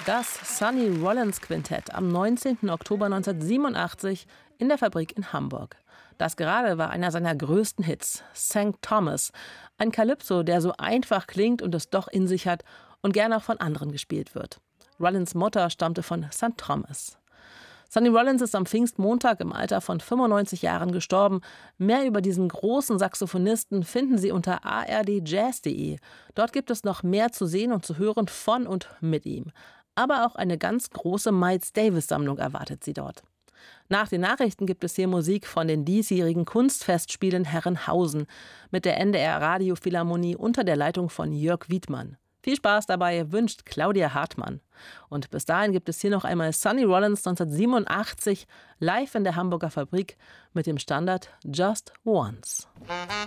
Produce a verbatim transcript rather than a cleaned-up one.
Das Sonny Rollins Quintett am neunzehnten Oktober neunzehnhundertsiebenundachtzig in der Fabrik in Hamburg. Das gerade war einer seiner größten Hits, Sankt Thomas. Ein Calypso, der so einfach klingt und es doch in sich hat und gerne auch von anderen gespielt wird. Rollins Mutter stammte von Sankt Thomas. Sonny Rollins ist am Pfingstmontag im Alter von fünfundneunzig Jahren gestorben. Mehr über diesen großen Saxophonisten finden Sie unter a r d jazz punkt d e. Dort gibt es noch mehr zu sehen und zu hören von und mit ihm. Aber auch eine ganz große Miles Davis-Sammlung erwartet Sie dort. Nach den Nachrichten gibt es hier Musik von den diesjährigen Kunstfestspielen Herrenhausen mit der N D R Radiophilharmonie unter der Leitung von Jörg Wiedmann. Viel Spaß dabei wünscht Claudia Hartmann. Und bis dahin gibt es hier noch einmal Sonny Rollins neunzehnhundertsiebenundachtzig live in der Hamburger Fabrik mit dem Standard Just Once.